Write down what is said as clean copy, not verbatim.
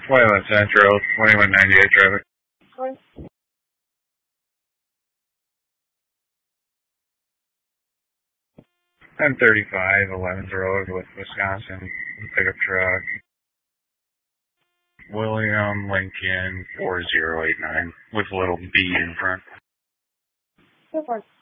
21 Central, 2198 traffic. 1035, 11th Road with Wisconsin pickup truck. William Lincoln 4089 with a little B in front.